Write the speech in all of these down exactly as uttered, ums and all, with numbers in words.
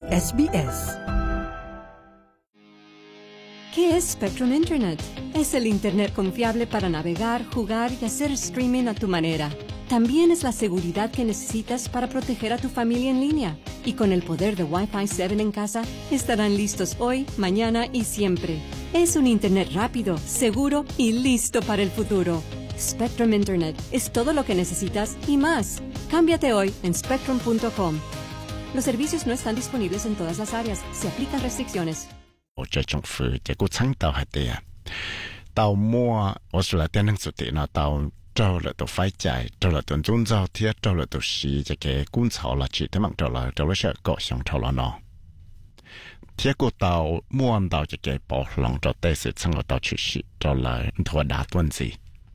S B S. ¿Qué es Spectrum Internet? Es el Internet confiable para navegar, jugar y hacer streaming a tu manera. También es la seguridad que necesitas para proteger a tu familia en línea. Y con el poder de Wi-Fi siete en casa, estarán listos hoy, mañana y siempre. Es un Internet rápido, seguro y listo para el futuro. Spectrum Internet es todo lo que necesitas y más. Cámbiate hoy en spectrum punto com. Los servicios no están disponibles en todas las áreas. Se aplican restricciones. Cho trong phu che ku chang tao ha te tao mua Australia ten nang su te na tao trao le to fai chai trao le ton zun zao tie trao le to shi che ke kun chao la chi te mang trao la trao le sha ko xiang trao la no tie ku tao mua an tao che ke po long trao te se chang tao chi shi trao la thua da tuan zi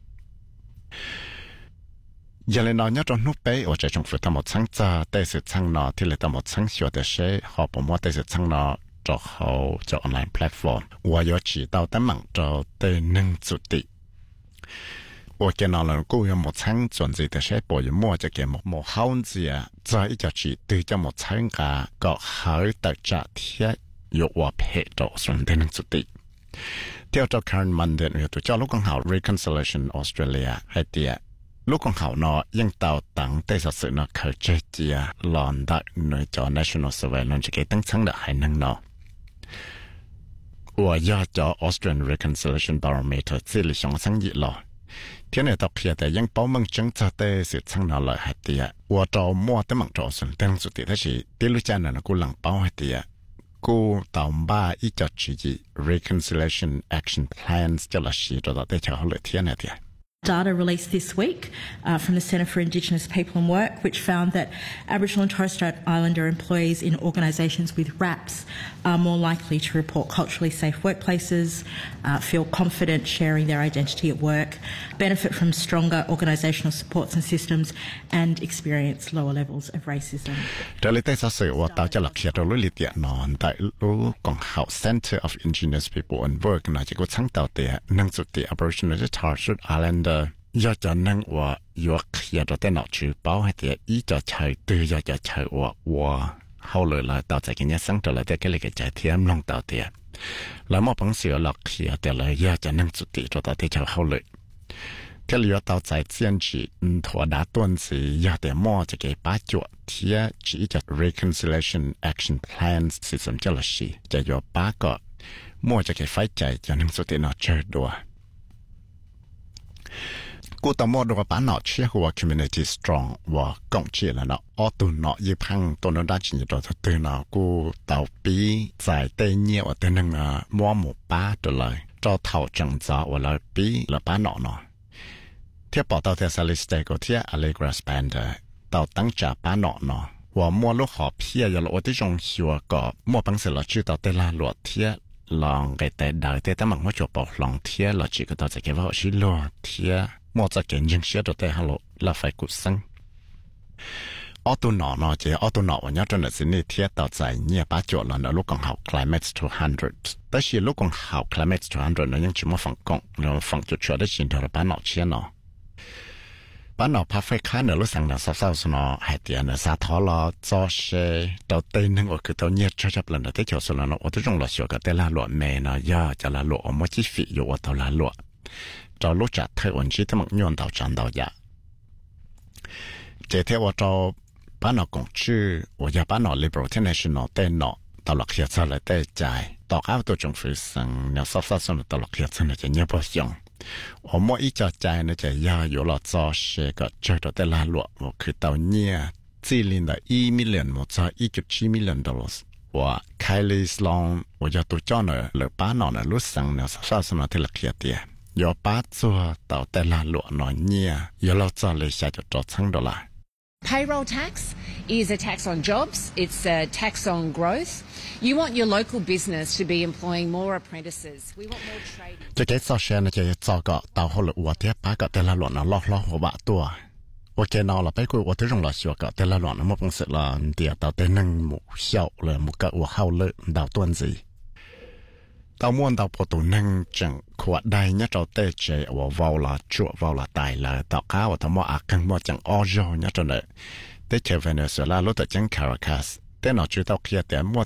giờ lên nói nhớ trong nút bé ở trong phụ tham một sáng cha tây sự sáng nọ thì lại tham một sáng sửa để sẽ họ bỏ mua tây sự sáng nọ cho họ cho online platform và giờ chỉ đào tấm mạng cho tây nâng chủ tịch và cái nào là cô yêu một sáng chuẩn gì để sẽ bỏ mua cho cái một một hậu gì à cho ít cho chỉ từ cho một sáng cả có hơi tự trả thiết yêu và hệ cho xuân tây nâng chủ tịch theo cho Karen Munden về tụi cho lúc con hậu Reconciliation Australia hay tiệt lúc con hậu nó ยัง tàu tặng tây sở sự nó khởi chế chia lòn đại nơi cho National Survey nó chỉ cái tăng sáng được hai năng nó và do cho Australian Reconciliation Barometer chỉ là sáng sáng dị lò thế này tập hiện tại ยัง bảo mừng chứng cho tây sự sáng nó lại hạt tiệt và cho mua tới mạng cho xuân tăng sự tiệt thế chỉ tiệt lúc cha nó cũng lặng bảo hạt tiệt cô tàu ba ít cho chỉ Reconciliation Action Plans cho là gì cho tới cho họ lợi thế này tiệt Data released this week uh, from the Centre for Indigenous People and Work, which found that Aboriginal and Torres Strait Islander employees in organisations with R A Ps are more likely to report culturally safe workplaces, uh, feel confident sharing their identity at work, benefit from stronger organisational supports and systems, and experience lower levels of racism. Trở lại tới sự và tạo cho lập hiện rồi lý tiện nón tại lúc còn hậu Centre of Indigenous People and Work là chỉ có sáng tạo tiện nâng sự tiện Aboriginal and Torres Strait Islander do cho năng và do khi đó tên nào chịu báo hay thì ý cho chơi từ do cho chơi và và hậu lời là tạo ra cái nhà sáng trở lại tới cái này cái trái thiêm long tạo tiền là một bằng sự là khi đó là do cho năng chủ tịch cho tạo thì cho hậu lời cái lý do tạo ra chiến chỉ thỏa đã tuân gì do để mua cho cái bát chuột thì chỉ cho Reconciliation Action Plans system cho là gì cho do bát có mua cho cái phải chạy cho năng chủ tịch nó chơi đùa cô tao mua được bán nọ chia của community strong và cộng chia là nó ở tụ nọ như phăng tụ nó đã chỉ cho từ nó cô tao bí giải tây nhiều ở tên năng mua một bá trở lại cho thầu chẳng giá và lại bí là bán nọ nọ thiết bảo tao theo Salisbury của thiết Allegra Spander tao tăng trả bán nọ nọ và mua lúc họ phía giờ là ởที่ trong hiệu có mua bằng sự là chưa tao tên là luật thiết lòng cái tay đời tay ta mặc một chỗ bảo lòng thiết là chỉ có tao sẽ cái vào chỉ lo thiết một cái kiến chứng sẽ được tay hello là phải cút sinh ở tụ nọ nó chỉ ở tụ nọ và nhớ trong là xin thiết tao giải nhiều ba chỗ là nó lúc còn học Climate two hundredแต่是lúc còn học Climate two hundred nó ยัง chỉ một phần cộng nó phần chút chút đấy chỉ là bán nọ chia nọ bán nọ phá phê khá nữa lúc sang là sao sao nó hay tiền là sao thọ lo cho xe đầu tiên nên ở cái tàu nhiệt cho chấp lần là tới chỗ số là nó ở trong là sửa cái tên là lụa mè nó do cho là lụa một chi phíอยู่ở tàu là lụa cho lúc trả thời ổn chỉ tới một nhuận tàu tràn tàu giả chỉ theo cho bán nọ cũng chứ ở nhà bán nọ Liberal International tên nọ tàu lạc hiện sao lại tên chạy tàu áo tôi trong phía sang nhà sao sao nó tàu lạc hiện sao là chỉ nhiều bao nhiêu ở mỗi ít cho chạy nó chỉ do có là cho xe cái chơi đó tên là lụa và cứ tàu nhiều chỉ lên là một million một cho một phẩy chín million dollars và Kylie Sloan và giờ tôi cho nó là bán nọ là lúc sang nhà sao sao nó thì lạc hiện tiền do bắt cho tàu tên là lụa nó nhiều do là cho lấy xe cho cho sang đó là Payroll tax is a tax on jobs. It's a tax on growth. You want your local business to be employing more apprentices. We want more trading. Cho cái sao xe này cho cho cái tàu hồ lụa tiếp bắt cái tên là lụa nó lo lo của bạn tua. Và cái nào là bây giờ tôi trong là sửa cái tên là lụa nó một công sự là địa tàu tên năng một hiệu là một cái của hậu lợi đào tuần gì. Tao muốn tao bỏ tụ năng chẳng quạt đầy nhất cho tê chế và vào là chuột vào là tài là tao cá và tao mua ác căng mua chẳng ô dô nhất cho này tê chế Venezuela lúc tao chẳng Caracas tê nào chú tao kia tê mua